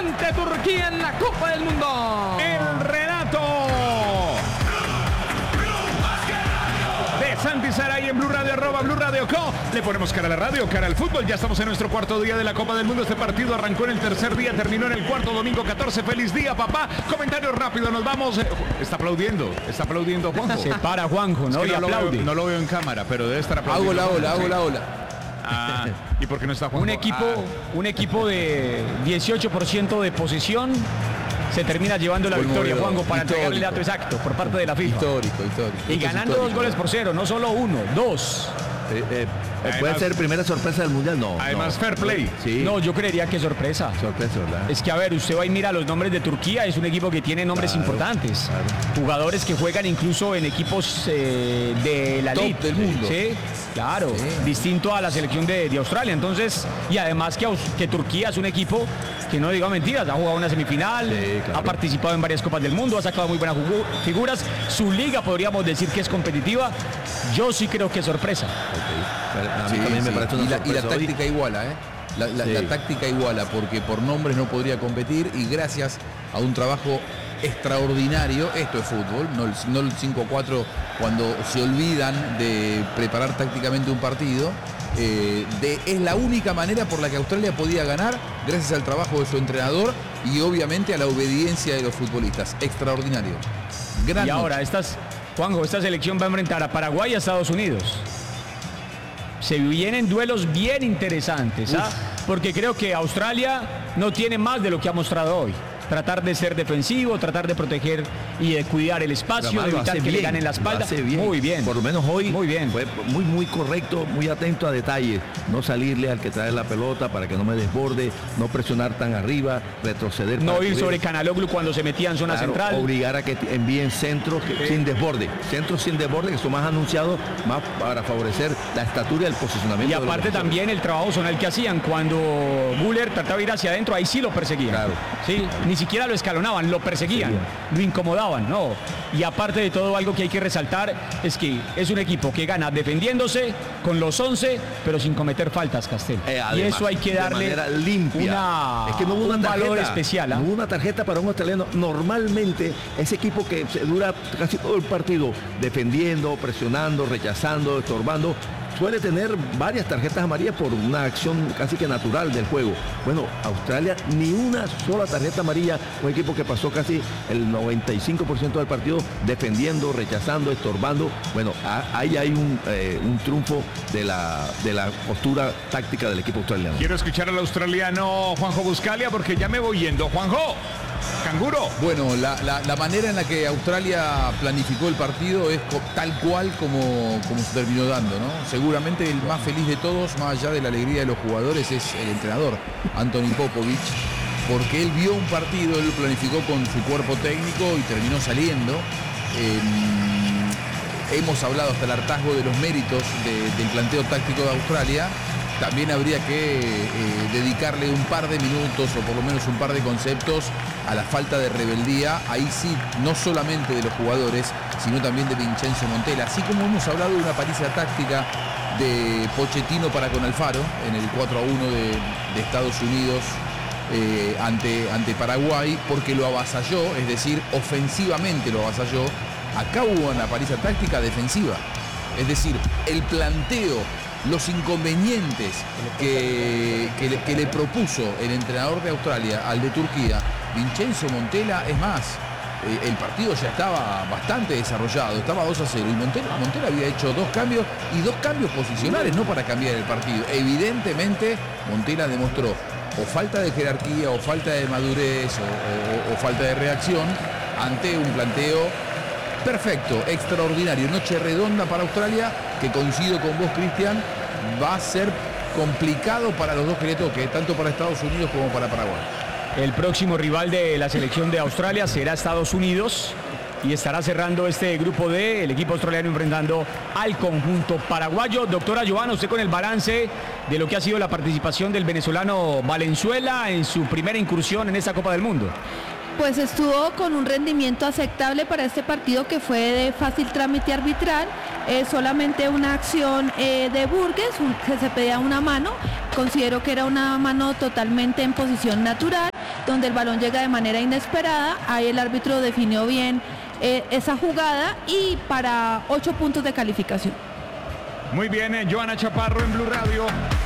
ante Turquía en la Copa del Mundo. El relato de Santi Saray en Blue Radio, @Blue Radio Co. Le ponemos cara a la radio, cara al fútbol. Ya estamos en nuestro cuarto día de la Copa del Mundo. Este partido arrancó en el tercer día, terminó en el cuarto, domingo 14. ¡Feliz día, papá! Comentario rápido, nos vamos. Está aplaudiendo Juanjo. Se para Juanjo, ¿no? Es que Y aplaude. no lo veo en cámara, pero debe estar aplaudiendo. Hago la ola. Ah, ¿y por qué no está Juanjo? Un equipo de 18% de posesión se termina llevando la victoria, Juanjo, para entregarle el dato exacto por parte de la FIFA. Histórico. Y ganando 2 goles por 0, no solo 1, 2. ¿Puede ser primera sorpresa del Mundial? No. Además, fair play. Sí. No, yo creería que sorpresa. Sorpresa, ¿verdad? Es que, a ver, usted va y mira los nombres de Turquía, es un equipo que tiene nombres importantes. Claro. Jugadores que juegan incluso en equipos de la Top elite del mundo. Sí, claro. Sí. Distinto a la selección de Australia. Entonces, y además que Turquía es un equipo que, no digo mentiras, ha jugado una semifinal, Sí, claro. ha participado en varias Copas del Mundo, ha sacado muy buenas figuras. Su liga podríamos decir que es competitiva. Yo sí creo que es sorpresa. A mí también me parece una y la sorpresa. táctica iguala, ¿eh? La táctica iguala, porque por nombres no podría competir y gracias a un trabajo extraordinario, esto es fútbol, no el 5-4 cuando se olvidan de preparar tácticamente un partido. Es la única manera por la que Australia podía ganar, gracias al trabajo de su entrenador y obviamente a la obediencia de los futbolistas. Extraordinario. Gran Y ahora, noche. Juanjo, esta selección va a enfrentar a Paraguay y a Estados Unidos. Se vienen duelos bien interesantes, ¿ah? Porque creo que Australia no tiene más de lo que ha mostrado hoy. Tratar de ser defensivo, tratar de proteger y de cuidar el espacio, de evitar que le ganen la espalda. Muy bien. Por lo menos hoy Muy bien. fue muy correcto, muy atento a detalles. No salirle al que trae la pelota para que no me desborde, no presionar tan arriba, retroceder. No para ir que sobre vea. Canaloglu cuando se metía en zona central. Obligar a que envíen centros sin desborde. Centros sin desborde que son más anunciados, más para favorecer la estatura y el posicionamiento. Y de los aparte defensores. también el trabajo zonal que hacían cuando Buller trataba de ir hacia adentro, ahí sí lo perseguían. Claro. Sí, ni siquiera lo escalonaban, lo perseguían, lo incomodaban, no. Y aparte de todo, algo que hay que resaltar es que es un equipo que gana defendiéndose con los 11, pero sin cometer faltas, Castel. Y Además, eso hay que de darle manera limpia. Es que no hubo un una tarjeta, valor especial. ¿Ah? No hubo una tarjeta para un australiano. Normalmente ese equipo que se dura casi todo el partido defendiendo, presionando, rechazando, estorbando, suele tener varias tarjetas amarillas por una acción casi que natural del juego. Bueno, Australia ni una sola tarjeta amarilla, un equipo que pasó casi el 95% del partido defendiendo, rechazando, estorbando. Bueno, ahí hay un triunfo de la postura táctica del equipo australiano. Quiero escuchar al australiano Juanjo Buscalia porque ya me voy yendo. Juanjo, canguro. Bueno, la manera en la que Australia planificó el partido es tal cual como se terminó dando, ¿no? Seguramente el más feliz de todos, más allá de la alegría de los jugadores, es el entrenador, Anthony Popovich, porque él vio un partido, él lo planificó con su cuerpo técnico y terminó saliendo. Hemos hablado hasta el hartazgo de los méritos del planteo táctico de Australia. También habría que dedicarle un par de minutos o por lo menos un par de conceptos a la falta de rebeldía, ahí sí, no solamente de los jugadores, sino también de Vincenzo Montella. Así como hemos hablado de una paliza táctica de Pochettino para con Alfaro en el 4-1 de Estados Unidos ante Paraguay, porque lo avasalló, es decir, ofensivamente lo avasalló. Acá hubo una paliza táctica defensiva, es decir, el planteo, los inconvenientes que le propuso el entrenador de Australia al de Turquía, Vincenzo Montella, es más, el partido ya estaba bastante desarrollado, estaba 2-0 y Montella había hecho 2 cambios y 2 cambios posicionales, no para cambiar el partido. Evidentemente Montella demostró o falta de jerarquía o falta de madurez o falta de reacción ante un planteo perfecto, extraordinario. Noche redonda para Australia, que coincido con vos, Cristian, va a ser complicado para los dos que le toque, tanto para Estados Unidos como para Paraguay. El próximo rival de la selección de Australia será Estados Unidos y estará cerrando este grupo D, el equipo australiano enfrentando al conjunto paraguayo. Doctora Giovanna, usted con el balance de lo que ha sido la participación del venezolano Valenzuela en su primera incursión en esta Copa del Mundo. Pues estuvo con un rendimiento aceptable para este partido que fue de fácil trámite arbitral, solamente una acción de Burgues, que se pedía una mano, considero que era una mano totalmente en posición natural, donde el balón llega de manera inesperada. Ahí el árbitro definió bien esa jugada y para 8 puntos de calificación. Muy bien, Joana Chaparro en Blue Radio.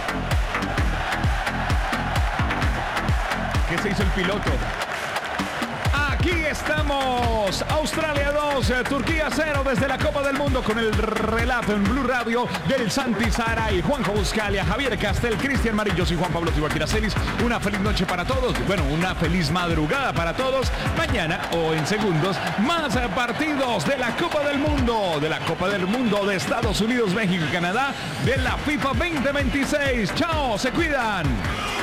¿Qué se hizo el piloto? Aquí estamos, Australia 2, Turquía 0 desde la Copa del Mundo con el relato en Blue Radio del Santi Saray, Juanjo Buscalia, Javier Castel, Cristian Marillo y Juan Pablo Tibaquira Celis. Una feliz noche para todos, bueno, una feliz madrugada para todos. Mañana o en segundos, más partidos de la Copa del Mundo, de Estados Unidos, México y Canadá, de la FIFA 2026. Chao, se cuidan.